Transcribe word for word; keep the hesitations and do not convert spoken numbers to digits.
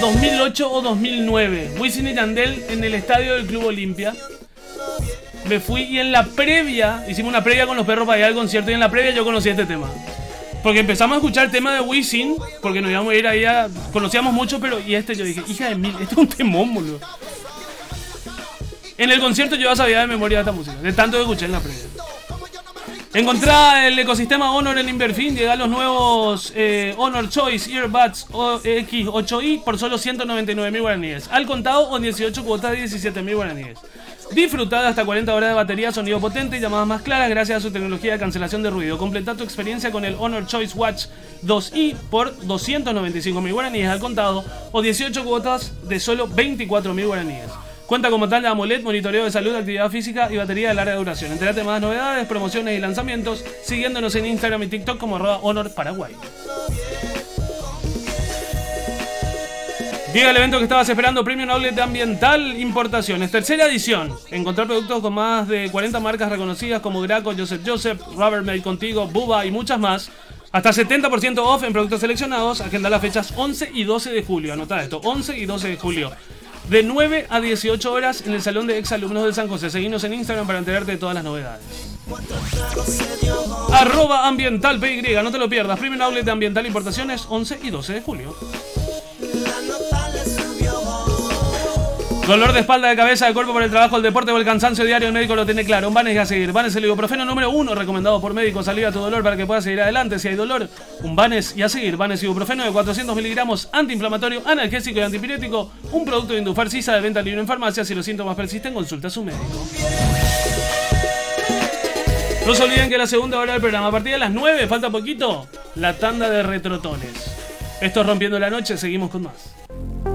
dos mil ocho o dos mil nueve. Wisin y Yandel en el estadio del Club Olimpia. Me fui y en la previa, hicimos una previa con los perros para ir al concierto y en la previa yo conocí este tema. Porque empezamos a escuchar el tema de Wisin, porque nos íbamos a ir ahí a... Conocíamos mucho, pero... Y este yo dije, hija de mil, este es un temón, boludo. En el concierto yo ya sabía de memoria de esta música, de tanto que escuché en la previa. Encontrá el ecosistema Honor en Inverfin, llegan los nuevos eh, Honor Choice Earbuds X ocho i por solo ciento noventa y nueve mil guaraníes. Al contado o dieciocho cuotas de diecisiete mil guaraníes. Disfrutad hasta cuarenta horas de batería, sonido potente y llamadas más claras gracias a su tecnología de cancelación de ruido. Completa tu experiencia con el Honor Choice Watch dos i por doscientos noventa y cinco mil guaraníes al contado o dieciocho cuotas de solo veinticuatro mil guaraníes. Cuenta con pantalla AMOLED, monitoreo de salud, actividad física y batería de larga duración. Entérate de más novedades, promociones y lanzamientos siguiéndonos en Instagram y TikTok como arroba Honor Paraguay. Llega el evento que estabas esperando, Premium Outlet de Ambiental Importaciones, tercera edición. Encontrar productos con más de cuarenta marcas reconocidas como Graco, Joseph Joseph, Rubbermaid Contigo, Buba y muchas más. Hasta setenta por ciento off en productos seleccionados. Agenda las fechas once y doce de julio. Anotá esto, once y doce de julio. De nueve a dieciocho horas en el Salón de Exalumnos de San José. Seguinos en Instagram para enterarte de todas las novedades. Arroba Ambiental P Y, no te lo pierdas. Premium Outlet de Ambiental Importaciones, once y doce de julio. Dolor de espalda, de cabeza, de cuerpo por el trabajo, el deporte o el cansancio diario, el médico lo tiene claro. Un Banes a seguir. Banes el ibuprofeno número uno, recomendado por médicos. Alivia tu dolor para que puedas seguir adelante. Si hay dolor, un Banes y a seguir. Banes ibuprofeno de cuatrocientos miligramos, antiinflamatorio, analgésico y antipirético. Un producto de Indufar Sisa de venta libre en farmacia. Si los síntomas persisten, consulta a su médico. No se olviden que la segunda hora del programa, a partir de las nueve, falta poquito, la tanda de retrotones. Esto es Rompiendo la Noche, seguimos con más.